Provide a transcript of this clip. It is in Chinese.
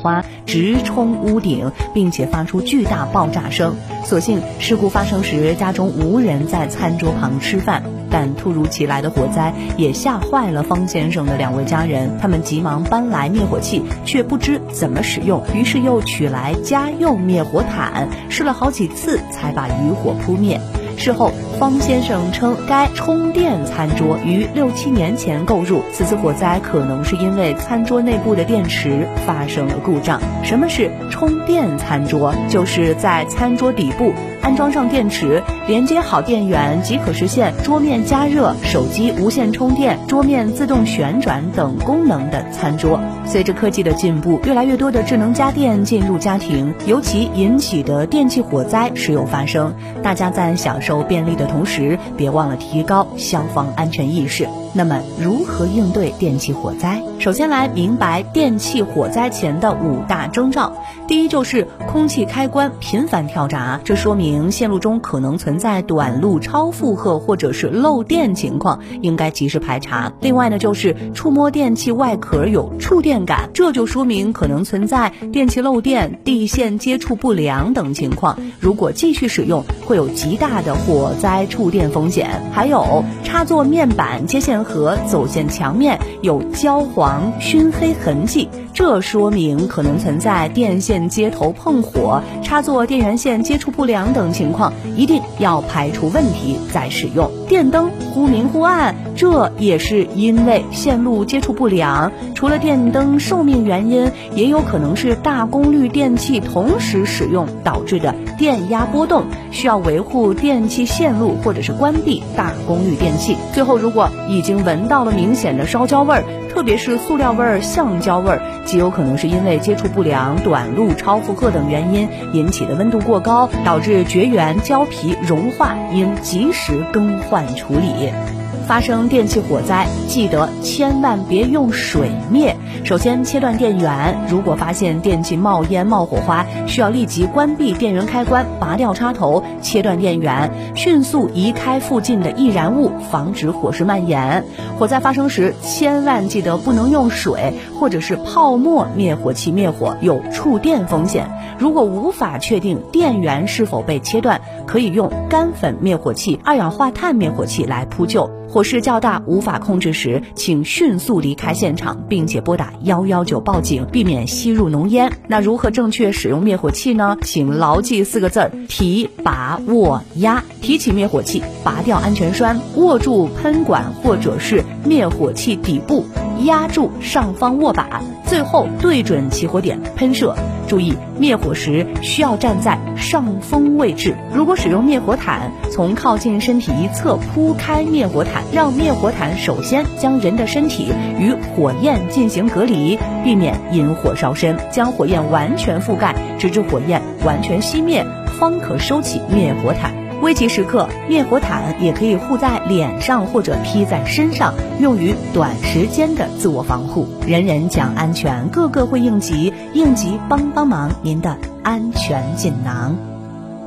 花直冲屋顶，并且发出巨大爆炸声。所幸事故发生时家中无人在餐桌旁吃饭，但突如其来的火灾也吓坏了方先生的2位家人，他们急忙搬来灭火器，却不知怎么使用，于是又取来家用灭火毯，试了好几次才把余火扑灭。事后方先生称，该充电餐桌于6、7年前购入，此次火灾可能是因为餐桌内部的电池发生了故障。什么是充电餐桌？就是在餐桌底部安装上电池，连接好电源即可实现桌面加热、手机无线充电、桌面自动旋转等功能的餐桌。随着科技的进步，越来越多的智能家电进入家庭，由其引起的电气火灾时有发生。大家在享受便利的同时，别忘了提高消防安全意识。那么如何应对电气火灾？首先来明白电气火灾前的5大征兆。第一就是空气开关频繁跳闸，这说明线路中可能存在短路、超负荷或者是漏电情况，应该及时排查。另外呢，就是触摸电器外壳有触电感，这就说明可能存在电器漏电、地线接触不良等情况，如果继续使用会有极大的火灾触电风险。还有插座面板、接线盒、走线墙面有焦黄、熏黑痕迹，这说明可能存在电线接头碰火、插座电源线接触不良等情况，一定要排除问题再使用。电灯忽明忽暗，这也是因为线路接触不良。除了电灯寿命原因，也有可能是大功率电器同时使用导致的电压波动，需要维护电器线路或者是关闭大功率电器。最后，如果已经闻到了明显的烧焦味儿，特别是塑料味儿、橡胶味儿，极有可能是因为接触不良、短路、超负荷等原因引起的温度过高，导致绝缘胶皮融化，应及时更换处理。发生电气火灾，记得千万别用水灭。首先切断电源，如果发现电器冒烟冒火花，需要立即关闭电源开关，拔掉插头，切断电源，迅速移开附近的易燃物，防止火势蔓延。火灾发生时，千万记得不能用水或者是泡沫灭火器灭火，有触电风险。如果无法确定电源是否被切断，可以用干粉灭火器、二氧化碳灭火器来扑救。火势较大无法控制时，请迅速离开现场，并且拨打119报警，避免吸入浓烟。那如何正确使用灭火器呢？请牢记4个字：提、拔、握、压。提起灭火器，拔掉安全栓，握住喷管或者是灭火器底部，压住上方握把，最后对准起火点喷射。注意，灭火时需要站在上风位置。如果使用灭火毯，从靠近身体一侧铺开灭火毯，让灭火毯首先将人的身体与火焰进行隔离，避免引火烧身，将火焰完全覆盖，直至火焰完全熄灭，方可收起灭火毯。危急时刻，灭火毯也可以护在脸上或者披在身上，用于短时间的自我防护。人人讲安全，个个会应急，应急帮帮忙，您的安全锦囊。